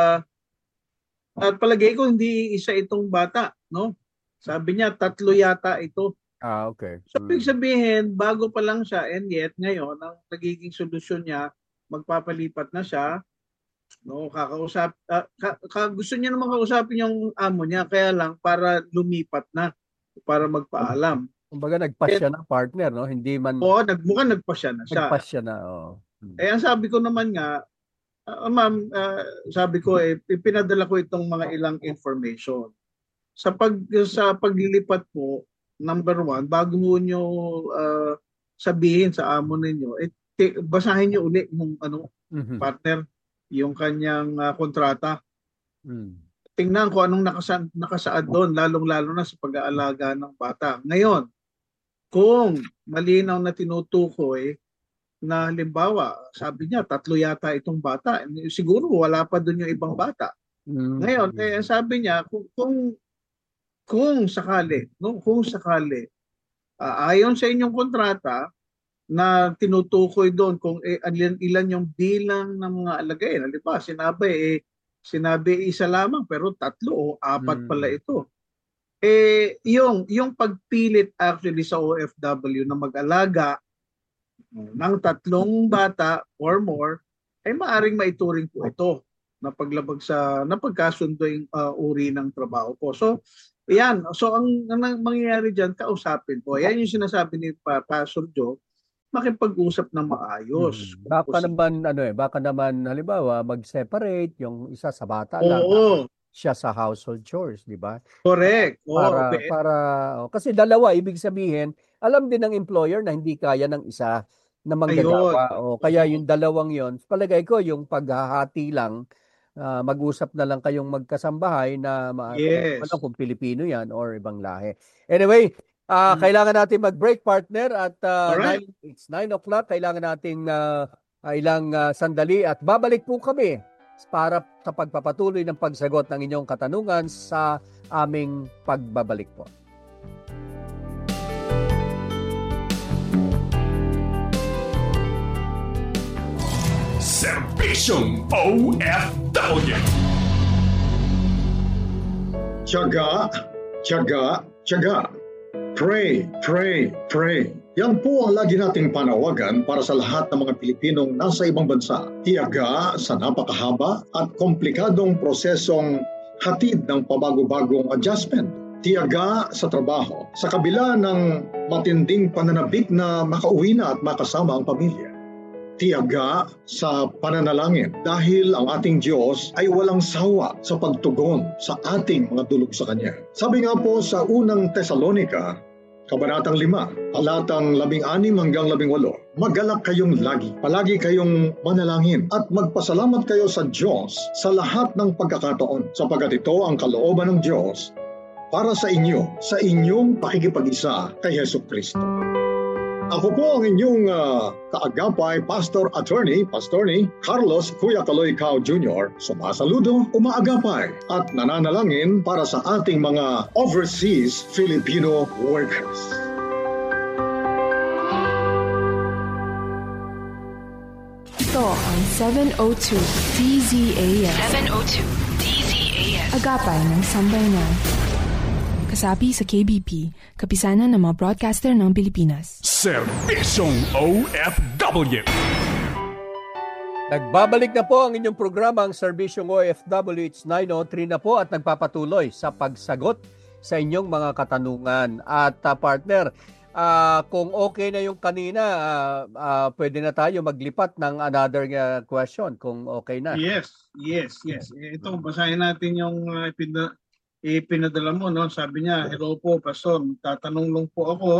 [SPEAKER 11] palagay ko hindi isa itong bata, no? Sabi niya 3 yata ito.
[SPEAKER 10] Okay.
[SPEAKER 11] So ibig sabihin, bago pa lang siya, and yet ngayon ang nagiging solusyon niya, magpapalipat na siya. No, gusto niya naman kausapin yung amo niya, kaya lang para lumipat na, para magpaalam.
[SPEAKER 10] Kumbaga nagpasya na, partner, no? Hindi man...
[SPEAKER 11] Oo, mukhang nagpasya na siya.
[SPEAKER 10] Nagpasya na,
[SPEAKER 11] ang sabi ko naman nga, ma'am, sabi ko, pinadala ko itong mga ilang information. Sa paglilipat po, number 1, bago nyo sabihin sa amo ninyo, basahin nyo ulit yung partner, yung kanyang kontrata. Tingnan ko anong nakasaad doon, lalong-lalo na sa pag-aalaga ng bata. Ngayon, kung malinaw na tinutukoy na halimbawa, sabi niya, 3 yata itong bata, siguro wala pa doon yung ibang bata. Ngayon, sabi niya, kung sakali, ayon sa inyong kontrata na tinutukoy doon kung ilan yung bilang ng mga alagay. Halimbawa, sinabi isa lamang pero 3 o 4 pala ito. Yung pagpilit actually sa OFW na mag-alaga ng 3 bata or more ay maaring maituring po ito napaglabag sa napagkasundo yung uri ng trabaho ko. So, yan. So, ang mangyayari dyan, kausapin po. Yan yung sinasabi ni Pastor Joe, makipag-usap ng maayos.
[SPEAKER 10] Baka naman halimbawa mag-separate yung isa sa bata lang.
[SPEAKER 11] Oo.
[SPEAKER 10] Siya sa household chores, di ba?
[SPEAKER 11] Correct.
[SPEAKER 10] Kasi dalawa, ibig sabihin, alam din ng employer na hindi kaya ng isa na manggagawa. Kaya yung dalawang yon, palagay ko yung paghahati lang, mag-usap na lang kayong magkasambahay na kung Pilipino yan or ibang lahi. Anyway, kailangan natin mag-break, partner, at it's 9 o'clock. Kailangan natin ilang sandali at babalik po kami para sa pagpapatuloy ng pagsagot ng inyong katanungan sa aming pagbabalik po.
[SPEAKER 3] Serbisyong OFW.
[SPEAKER 12] Tiyaga, tiyaga, tiyaga. Pray, pray, pray. Yan po ang lagi nating panawagan para sa lahat ng mga Pilipinong nasa ibang bansa. Tiyaga sa napakahaba at komplikadong prosesong hatid ng pabago-bagong adjustment. Tiyaga sa trabaho sa kabila ng matinding pananabik na makauwi na at makasama ang pamilya. Tiyaga sa pananalangin dahil ang ating Diyos ay walang sawa sa pagtugon sa ating mga dulog sa Kanya. Sabi nga po sa unang Tesalonica, Kabanatang 5, talatang 16 hanggang 18, magalak kayong lagi, palagi kayong manalangin at magpasalamat kayo sa Diyos sa lahat ng pagkakataon sapagkat ito ang kalooban ng Diyos para sa inyo, sa inyong pakikipag-isa kay Hesus Kristo. Ako po ang inyong kaagapay, Pastor Attorney Carlos Kuya Kaloy Cao Jr. Sumasaludo, umaagapay at nananalangin para sa ating mga overseas Filipino workers.
[SPEAKER 13] Ito ang 702 DZAS.
[SPEAKER 6] 702 DZAS.
[SPEAKER 13] Agapay ng Sambayanan. Kasapi sa KBP, kapisanan ng mga broadcaster ng Pilipinas.
[SPEAKER 3] Serbisyong OFW.
[SPEAKER 10] Nagbabalik na po ang inyong programa, ang Serbisyong OFW. It's 9:03 na po at nagpapatuloy sa pagsagot sa inyong mga katanungan. At partner, kung okay na yung kanina, pwede na tayo maglipat ng another question kung okay na.
[SPEAKER 11] Yes. Ito, basahin natin yung ipinadala mo, no? Sabi niya, hello po, Pastor. Tatanong lang po ako.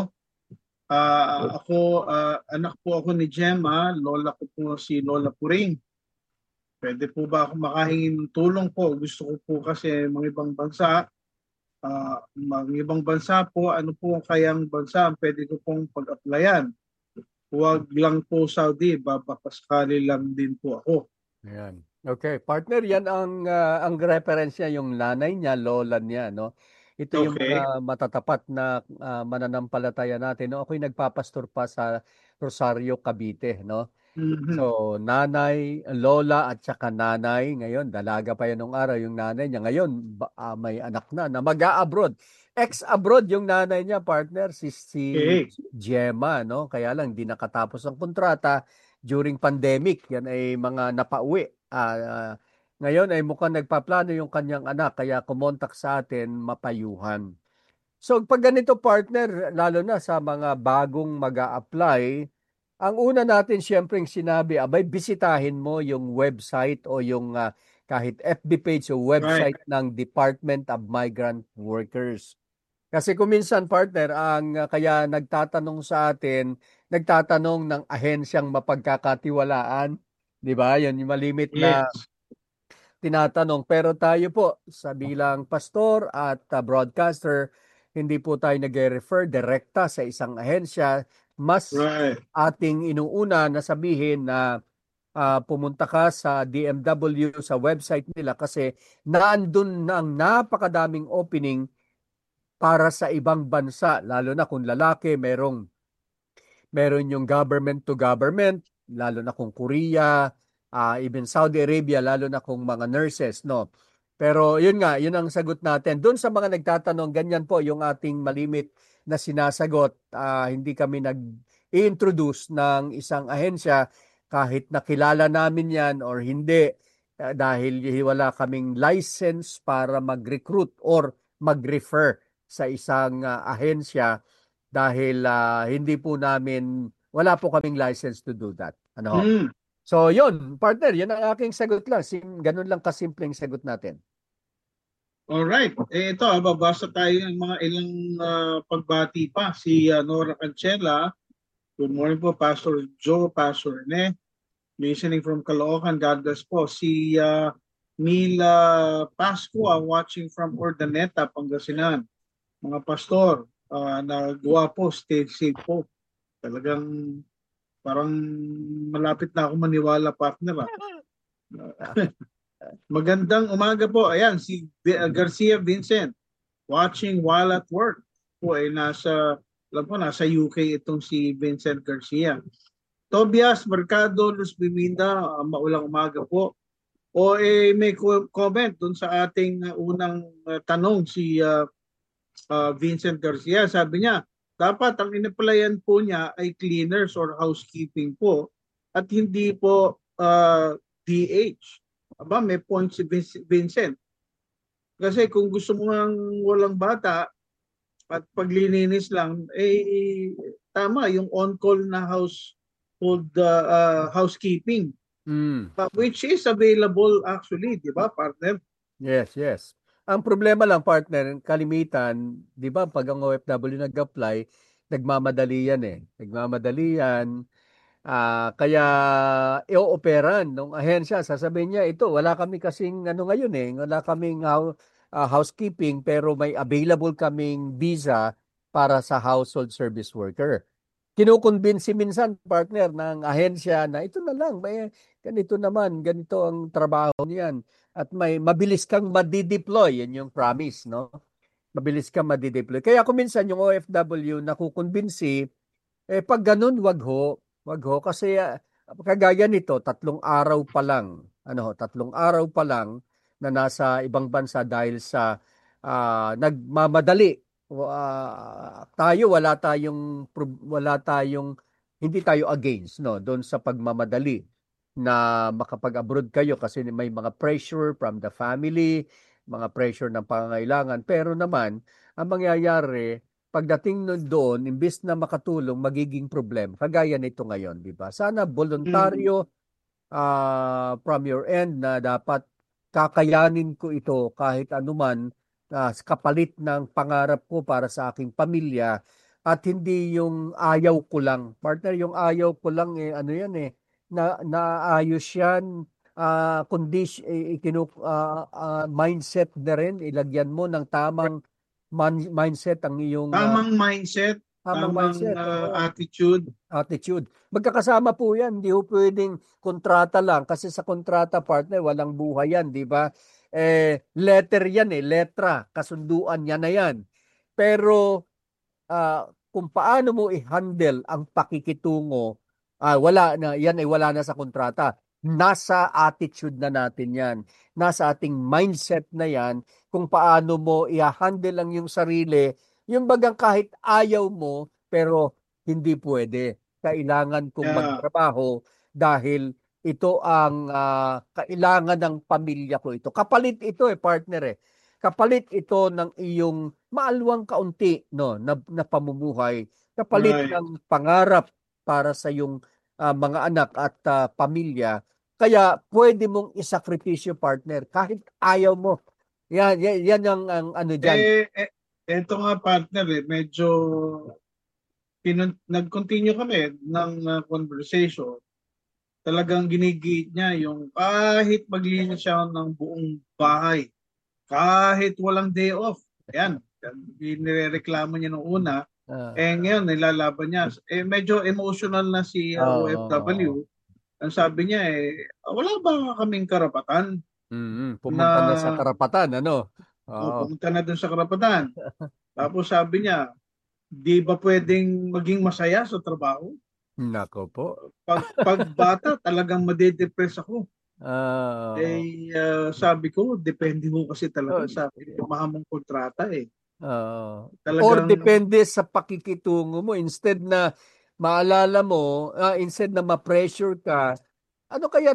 [SPEAKER 11] Anak po ako ni Gemma. Lola ko po si Lola Puring. Pwede po ba ako makahingi ng tulong po? Gusto ko po kasi mga ibang bansa. Mga ibang bansa po, ano po kayang bansa ang pwede ko pong pag-applyan? Huwag lang po Saudi, babapaskali lang din po ako.
[SPEAKER 10] Ayan. Okay, partner, yan ang reference niya, yung nanay niya, lola niya, no? Ito yung matatapat na mananampalataya natin, no? Ako'y nagpapastor pa sa Rosario, Cavite, no?
[SPEAKER 11] Mm-hmm.
[SPEAKER 10] So, nanay, lola at saka nanay, ngayon, dalaga pa yan nung araw yung nanay niya. Ngayon, may anak na mag-a-abroad. Ex-abroad yung nanay niya, partner, si Gemma, no? Kaya lang, di nakatapos ang kontrata during pandemic. Yan ay mga napauwi. Ngayon ay mukhang nagpaplano yung kanyang anak kaya kumontak sa atin mapayuhan. So pag ganito, partner, lalo na sa mga bagong mag-a-apply, ang una natin siyempre sinabi, bisitahin mo yung website o yung kahit FB page o website ng Department of Migrant Workers. Kasi kung minsan, partner, kaya nagtatanong sa atin, nagtatanong ng ahensyang mapagkakatiwalaan. Di ba? Yan yung malimit na tinatanong. Pero tayo po, sa bilang pastor at broadcaster, hindi po tayo nag-refer direkta sa isang ahensya. Mas ating inuuna na sabihin na pumunta ka sa DMW sa website nila kasi naandun ng napakadaming opening para sa ibang bansa. Lalo na kung lalaki, meron yung government to government, lalo na kung Korea, even Saudi Arabia, lalo na kung mga nurses, no? Pero yun ang sagot natin. Doon sa mga nagtatanong, ganyan po yung ating malimit na sinasagot. Hindi kami nag-introduce ng isang ahensya kahit nakilala namin yan or hindi. dahil wala kaming license para mag-recruit or mag-refer sa isang ahensya dahil wala po kaming license to do that. So yun, partner, yan ang aking sagot lang. Ganun lang kasimpleng sagot natin.
[SPEAKER 11] Alright. Ito, babasa tayo ng mga ilang pagbati pa. Si Nora Cancela. Good morning po, Pastor Joe, Pastor Ne. Listening from Caloocan, God bless po. Si Mila Pascua, watching from Urdaneta, Pangasinan. Mga pastor, nagawa po, stay safe po. Talagang parang malapit na ako maniwala, partner. Magandang umaga po. Ayan, si Garcia Vincent, watching while at work. Po ay nasa UK itong si Vincent Garcia. Tobias Mercado, Luz Biminda, maulang umaga po. May comment dun sa ating unang tanong si Vincent Garcia. Sabi niya, dapat ang inaplayan po niya ay cleaners or housekeeping po at hindi po DH. Aba, may point si Vincent. Kasi kung gusto mo ng walang bata at paglilinis lang, tama, yung on-call na housekeeping. Which is available actually, di ba, partner?
[SPEAKER 10] Yes. Ang problema lang, partner, kalimitan, di ba, pag ang OFW nag-apply, nagmamadali yan kaya i-operan ng ahensya, sasabihin niya, ito, wala kami kasing ngayon wala kaming housekeeping pero may available kaming visa para sa household service worker. Kinukumbinsi minsan, partner, ng ahensya na ito na lang, may ganito naman, ganito ang trabaho niyan. At may mabilis kang madi-deploy, yan yung promise, no? Mabilis kang madi-deploy. Kaya kung minsan yung OFW nakukumbinsi, pag ganun, wag ho, kasi kagaya nito, 3 araw pa lang na nasa ibang bansa dahil sa nagmamadali. Hindi tayo against, no, doon sa pagmamadali na makapag-abroad kayo kasi may mga pressure from the family, mga pressure ng pangangailangan. Pero naman, ang mangyayari, pagdating doon, imbis na makatulong, magiging problem. Kagaya nito ngayon, di ba? Sana voluntaryo from your end na dapat kakayanin ko ito kahit anuman kapalit ng pangarap ko para sa aking pamilya at hindi yung ayaw ko lang. Partner, yung ayaw ko lang, naayos yan, mindset na rin, ilagyan mo ng tamang mindset ang iyong
[SPEAKER 11] tamang mindset,
[SPEAKER 10] attitude. Magkakasama po yan, hindi ho pwedeng kontrata lang kasi sa kontrata, partner, walang buhay yan, di ba? Letter yan, letra, kasunduan yan na yan. Pero kung paano mo i-handle ang pakikitungo, wala na sa kontrata. Nasa attitude na natin yan. Nasa ating mindset na yan kung paano mo i-handle lang yung sarili. Yung bagang kahit ayaw mo, pero hindi pwede. Kailangan kong magtrabaho dahil ito ang kailangan ng pamilya ko ito. Kapalit ito partner. Kapalit ito ng iyong maalwang kaunti na pamumuhay. Kapalit ng pangarap para sa iyong mga anak at pamilya. Kaya pwede mong isakripisyo, partner, kahit ayaw mo. Yan ang ano dyan.
[SPEAKER 11] Ito nga, partner, medyo nag-continue kami ng conversation. Talagang ginigit niya yung kahit maglinis siya ng buong bahay, kahit walang day off. Ayan, nirereklamo niya nung una. Ngayon, nilalaban niya. Medyo emotional na si OFW. Ang sabi niya wala ba kaming karapatan?
[SPEAKER 10] Pumunta na sa karapatan, ano?
[SPEAKER 11] Pumunta na dun sa karapatan. Tapos sabi niya, di ba pwedeng maging masaya sa trabaho?
[SPEAKER 10] Nako po.
[SPEAKER 11] Pag bata, talagang madedepress ako. Sabi ko, depende mo kasi talaga sa mahamong kontrata
[SPEAKER 10] Or depende sa pakikitungo mo. Instead na maalala mo, instead na ma-pressure ka, Ano kaya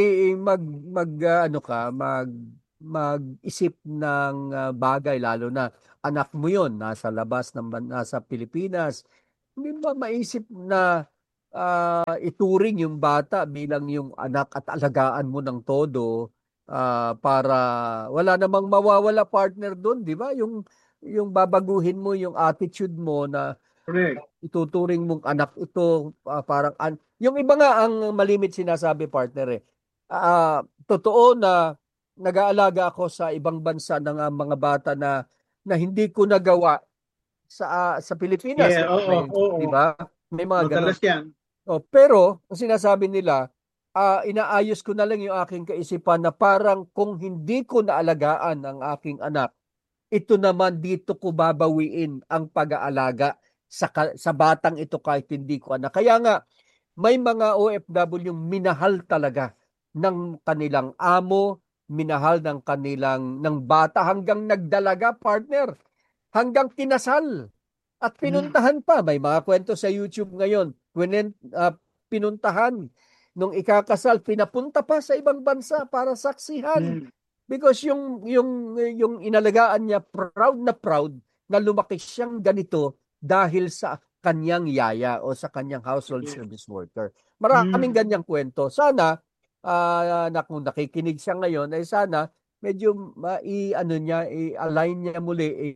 [SPEAKER 10] mag-isip ng bagay lalo na anak mo 'yon nasa labas nasa Pilipinas. Hindi ba maisip na ituring yung bata bilang yung anak at alagaan mo ng todo para wala namang mawawala partner doon, 'di ba? Yung babaguhin mo yung attitude mo na
[SPEAKER 11] Correct.
[SPEAKER 10] ituturing mong anak ito yung iba nga ang malimit sinasabi partner totoo na nag-aalaga ako sa ibang bansa ng mga bata na hindi ko nagawa sa Pilipinas.
[SPEAKER 11] Yeah, oo.
[SPEAKER 10] Di ba? May mga
[SPEAKER 11] Madalas
[SPEAKER 10] ganun.
[SPEAKER 11] yan.
[SPEAKER 10] Pero ang sinasabi nila, inaayos ko na lang yung aking kaisipan na parang kung hindi ko naalagaan ang aking anak, ito naman dito ko babawiin ang pag-aalaga sa batang ito kahit hindi ko anak. Kaya nga, may mga OFW minahal talaga ng kanilang amo, minahal ng bata hanggang nagdalaga, partner, hanggang kinasal. At pinuntahan pa, may mga kwento sa YouTube ngayon, pinuntahan nung ikakasal, pinapunta pa sa ibang bansa para saksihan. Because yung inalagaan niya, proud na lumaki siyang ganito dahil sa kanyang yaya o sa kanyang household service worker. Maraming ganyang kwento. Sana, kung nakikinig siya ngayon, ay sana medyo i-align niya muli,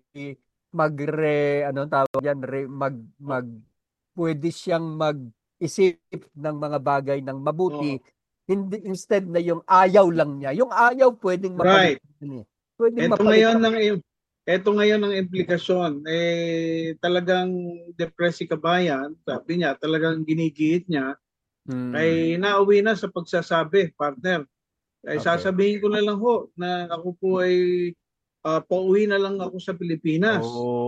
[SPEAKER 10] pwede siyang mag-isip ng mga bagay ng mabuti. Hindi, instead na yung ayaw lang niya. Yung ayaw pwedeng
[SPEAKER 11] Right.
[SPEAKER 10] Pwedeng
[SPEAKER 11] Ito ngayon ang implikasyon. Talagang depressed si kabayan. Sabi niya, talagang ginigit niya. Ay nauwi na sa pagsasabi, partner. Ay sasabihin ko na lang ho na ako po ay pauwi na lang ako sa Pilipinas.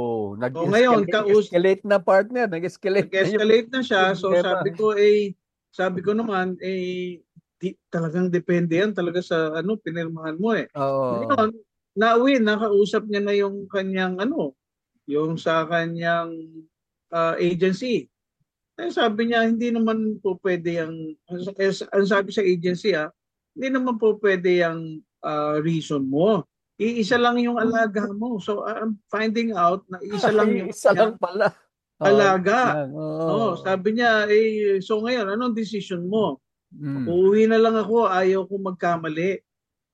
[SPEAKER 10] Nag-escalate na, partner.
[SPEAKER 11] Nag-escalate na siya. So sabi ko naman, talagang depende yan talaga sa pinirmahan mo . Ngayon, nauwi, nakausap niya na yung kanyang yung sa kanyang agency. Sabi niya, hindi naman po pwede ang sabi sa agency, hindi naman po pwede yung reason mo. Iisa lang yung alaga mo. So I'm finding out na isa lang yung
[SPEAKER 10] isa lang pala.
[SPEAKER 11] Alaga. Sabi niya, so ngayon, anong decision mo? Uuwi na lang ako, ayaw ko magkamali.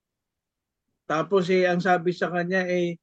[SPEAKER 11] Tapos ang sabi sa kanya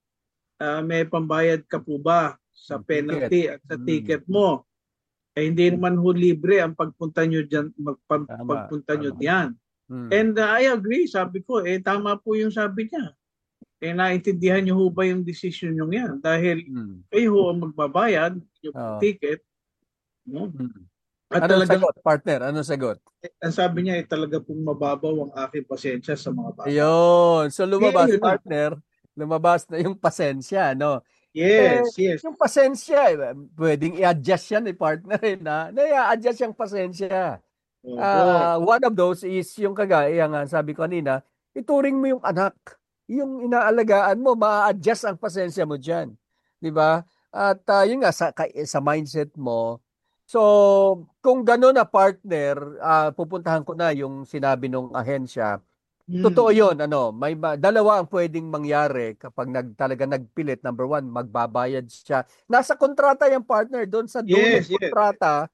[SPEAKER 11] may pambayad ka po ba sa penalty at sa ticket mo? Hindi naman ho libre ang pagpunta nyo dyan, pagpunta nyo diyan. And I agree, sabi ko, tama po yung sabi niya. Naintindihan nyo ho ba yung decision nyo yan? Dahil kayo ho ang magbabayad yung ticket. No? At
[SPEAKER 10] sagot, partner? Anong sagot?
[SPEAKER 11] Ang sabi niya talaga pong mababaw ang aking pasensya sa mga bata.
[SPEAKER 10] Ayun. So lumabas, partner, lumabas na yung pasensya, no?
[SPEAKER 11] Yes.
[SPEAKER 10] Yung pasensya, pwedeng i-adjust yan, partner, i-adjust yung pasensya. One of those is yung kagaya nga sabi ko kanina, ituring mo yung anak. Yung inaalagaan mo, ma-adjust ang pasensya mo dyan. Di ba? At yun nga, sa mindset mo. So, kung gano'n na, partner, pupuntahan ko na yung sinabi nung ahensya. Totoo yun. May dalawa ang pwedeng mangyari kapag talaga nagpilit. Number one, magbabayad siya. Nasa kontrata yung partner. Doon sa dulo kontrata,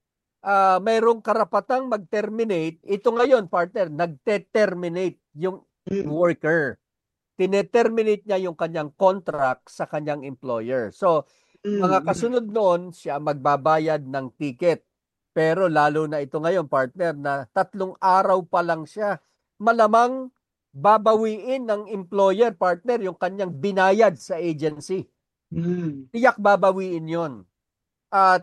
[SPEAKER 10] mayroong karapatang mag-terminate. Ito ngayon, partner, nagte-terminate yung worker. Tineterminate niya yung kanyang contract sa kanyang employer. So, mga kasunod noon, siya magbabayad ng ticket. Pero lalo na ito ngayon, partner, na 3 araw pa lang siya, malamang babawiin ng employer, partner, yung kanyang binayad sa agency. Tiyak babawiin yon. At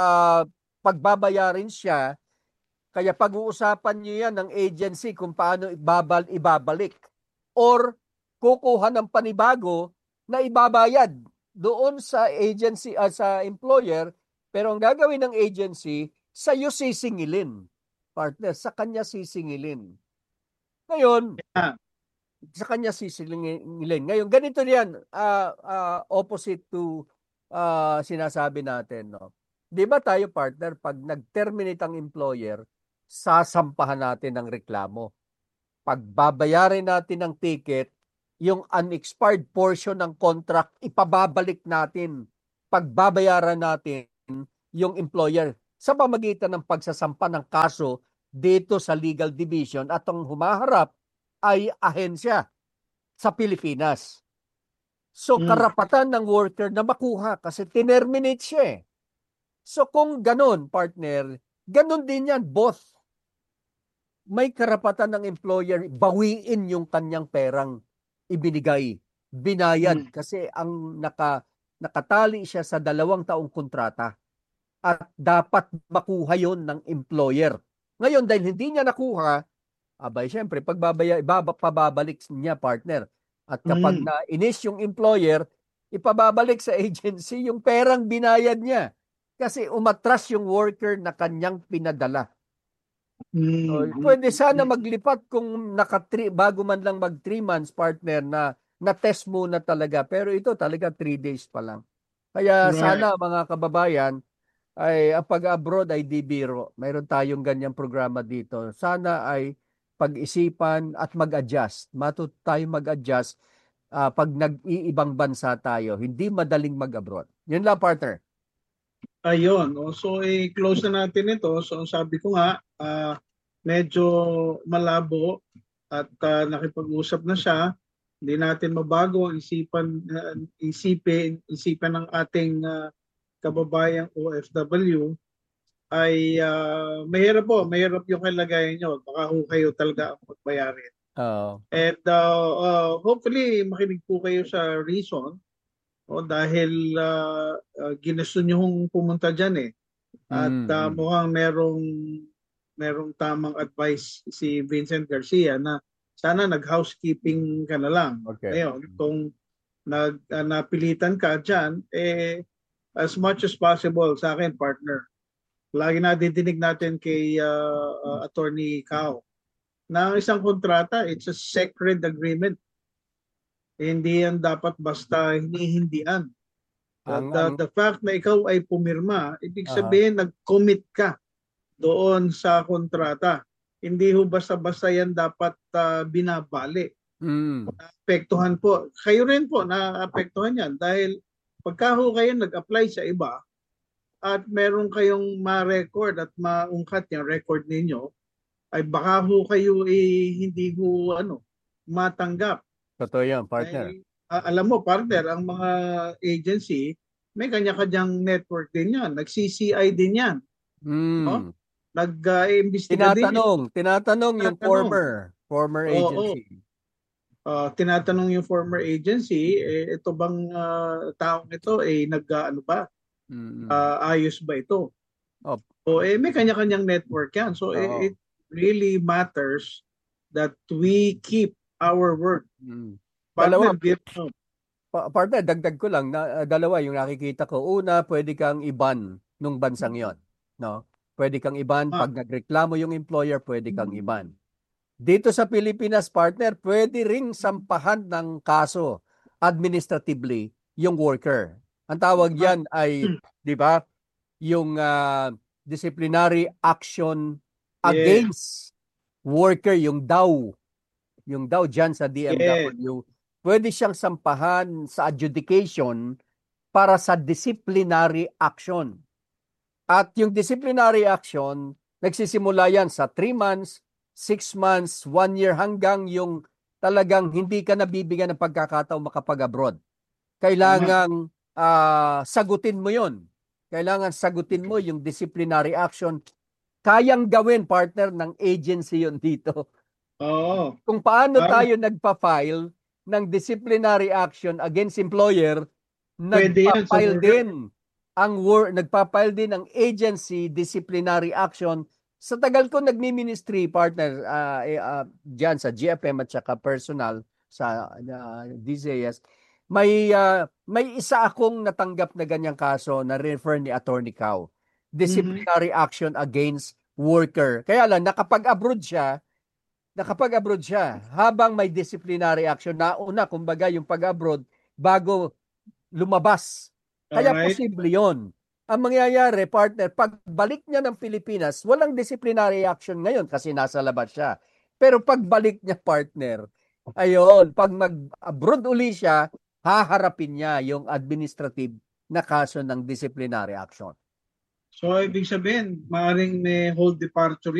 [SPEAKER 10] pagbabayarin siya, kaya pag-uusapan niyo yan ng agency kung paano ibabalik. Or kukuha ng panibago na ibabayad doon sa agency sa employer, pero ang gagawin ng agency, sa'yo sisingilin. Partner, sa kanya sisingilin. Ngayon, sa kanya sisingilin. Ngayon, ganito yan, opposite to sinasabi natin. No? Di ba tayo, partner, pag nag-terminate ang employer, sasampahan natin ng reklamo. Pagbabayarin natin ng ticket, yung unexpired portion ng contract, ipababalik natin. Pagbabayaran natin yung employer sa pamagitan ng pagsasampa ng kaso dito sa legal division at ang humaharap ay ahensya sa Pilipinas. So karapatan ng worker na makuha kasi tinerminate siya eh. So kung ganun, partner, ganun din yan, both. May karapatan ng employer bawiin yung kanyang perang ibinigay, binayad kasi ang nakatali siya sa 2 taong kontrata at dapat makuha yon ng employer. Ngayon dahil hindi niya nakuha, abay syempre pababalik niya, partner. At kapag nainis yung employer, ipababalik sa agency yung perang binayad niya kasi umatras yung worker na kanyang pinadala. So, pwede sana maglipat kung bago man lang mag 3 months, partner, na test muna talaga. Pero ito talaga 3 days pa lang. Kaya sana mga kababayan, ay ang pag-abroad ay di biro. Mayroon tayong ganyang programa dito. Sana ay pag-isipan at mag-adjust. Matuto tayo mag-adjust pag nag-iibang bansa tayo. Hindi madaling mag-abroad. Yun lang, partner.
[SPEAKER 11] Ayun. So, close na natin ito. So, sabi ko nga, medyo malabo at nakipag-usap na siya. Hindi natin mabago isipin ng ating kababayang OFW ay mahirap yung kalagayan nyo. Baka kayo talaga ang magbayarin. And hopefully makinig po kayo sa reason dahil ginusto nyo hong pumunta dyan eh. At mukhang merong tamang advice si Vincent Garcia na sana nag-housekeeping ka na lang. Ngayon, kung napilitan ka dyan, as much as possible sa akin, partner, lagi nadidinig natin kay Attorney Cao na ang isang kontrata, it's a sacred agreement. Hindi yan dapat basta hinihindian. The fact na ikaw ay pumirma, ibig sabihin nag-commit ka doon sa kontrata. Hindi ho basta-basta yan dapat binabali. Naapektuhan po. Kayo rin po naapektuhan yan dahil pagka ho kayo nag-apply sa iba at meron kayong ma-record at maungkat yung record ninyo, ay baka ho kayo hindi ho matanggap.
[SPEAKER 10] Totoo yan, partner.
[SPEAKER 11] Alam mo, partner, ang mga agency, may kanya-kanyang network din yan. Nag-CCI din yan. No? Nag-imbestiga din yan.
[SPEAKER 10] Tinatanong yung former agency.
[SPEAKER 11] Tinatanong yung former agency, ito bang taong ito, ayos ba ito? So, may kanya-kanyang network yan. So, it really matters that we keep our word.
[SPEAKER 10] Partner, dagdag ko lang, dalawa yung nakikita ko. Una, pwede kang iban nung bansang yon, no? Pwede kang iban pag nagreklamo yung employer, pwede kang iban. Dito sa Pilipinas, partner, pwede ring sampahan ng kaso administratively yung worker. Ang tawag yan ay, di ba, yung disciplinary action against worker, yung DAW. Yung DAW dyan sa DMW. Pwede siyang sampahan sa adjudication para sa disciplinary action. At yung disciplinary action, nagsisimula yan sa 3 months, 6 months, 1 year, hanggang yung talagang hindi ka nabibigyan ng pagkakataon makapag-abroad. Kailangang sagutin mo yon. Kailangan sagutin mo yung disciplinary action. Kayang gawin, partner, ng agency yon dito. Kung paano tayo nagpa-file ng disciplinary action against employer, nagpa-file din ang agency disciplinary action. Sa tagal ko nagmi-ministry, partner, dyan sa GFM at saka personal sa DZS, may isa akong natanggap na ganyang kaso na refer ni Attorney Cao. Disciplinary action against worker. Kaya lang, nakapag-abroad siya habang may disciplinary action. Nauna, kumbaga, yung pag-abroad bago lumabas. Kaya posible yon. ang mangyayari, partner, pagbalik niya ng Pilipinas, walang disciplinary action ngayon kasi nasa labas siya. Pero pagbalik niya, partner, ayun, pag mag-abroad uli siya, haharapin niya yung administrative na kaso ng disciplinary action.
[SPEAKER 11] So, ibig sabihin, maaaring may hold departure